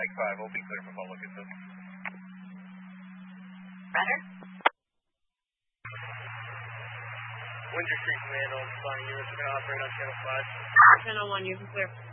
Mike 5, will be clear for Paul Lucas. Better? Winter Street Command on flying units. We're going to operate on Channel 5. Channel 1, you can clear.